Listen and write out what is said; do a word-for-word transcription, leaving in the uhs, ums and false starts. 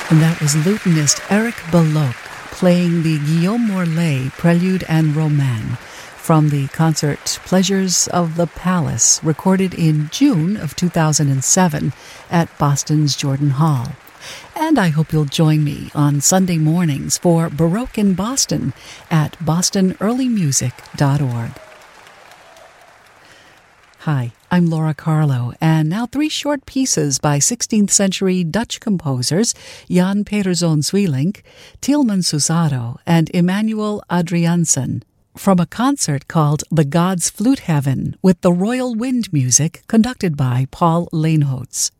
And that was lutenist Eric Belloc playing the Guillaume Morlet Prelude and Roman from the concert Pleasures of the Palace, recorded in June of two thousand seven at Boston's Jordan Hall. And I hope you'll join me on Sunday mornings for Baroque in Boston at boston early music dot org. Hi, I'm Laura Carlo, and now three short pieces by sixteenth century Dutch composers Jan Peterzoon Sweelinck, Tieleman Susado, and Emmanuel Adriaansen, from a concert called The Gods' Flute Heaven with the Royal Wind Music conducted by Paul Leenhoots.